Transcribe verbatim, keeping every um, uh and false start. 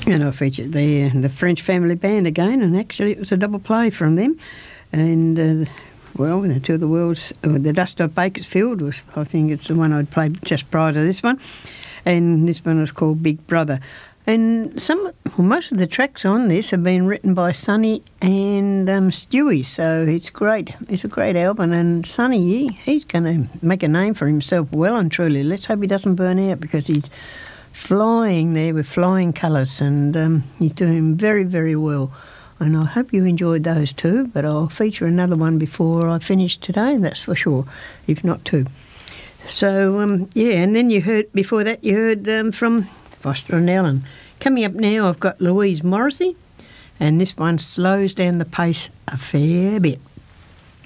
And I featured the, the French Family Band again, and actually it was a double play from them. And, uh, well, Until the World's... Uh, the Dust of Bakersfield was, I think it's the one I'd played just prior to this one. And this one was called Big Brother. And some, well, most of the tracks on this have been written by Sonny and um, Stewie, so it's great. It's a great album, and Sonny, he, he's going to make a name for himself well and truly. Let's hope he doesn't burn out, because he's flying there with flying colours, and um, he's doing very, very well. And I hope you enjoyed those two, but I'll feature another one before I finish today, that's for sure, if not two. So, um, yeah, and then you heard, before that, you heard um, from Foster and Allen. Coming up now, I've got Louise Morrissey, and this one slows down the pace a fair bit.